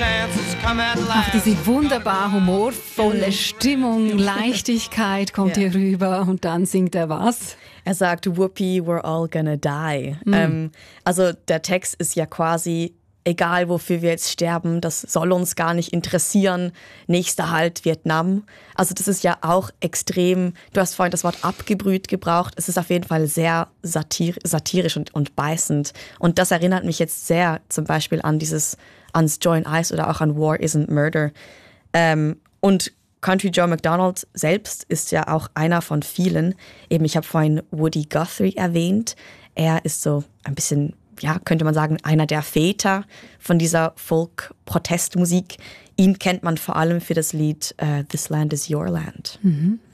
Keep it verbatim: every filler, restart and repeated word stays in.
Auch diese wunderbar humorvolle Stimmung, Leichtigkeit kommt Ja. hier rüber und dann singt er was? Er sagt, Whoopi, we're all gonna die. Mhm. Ähm, also der Text ist ja quasi, egal wofür wir jetzt sterben, das soll uns gar nicht interessieren. Nächster Halt Vietnam. Also das ist ja auch extrem, du hast vorhin das Wort abgebrüht gebraucht. Es ist auf jeden Fall sehr satir- satirisch und, und beißend. Und das erinnert mich jetzt sehr zum Beispiel an dieses, ans Joy and Ice oder auch an War Isn't Murder. Ähm, und Country Joe McDonald selbst ist ja auch einer von vielen. Eben, ich habe vorhin Woody Guthrie erwähnt. Er ist so ein bisschen, ja, könnte man sagen, einer der Väter von dieser Folk-Protestmusik. Ihn kennt man vor allem für das Lied uh, This Land Is Your Land. Mhm.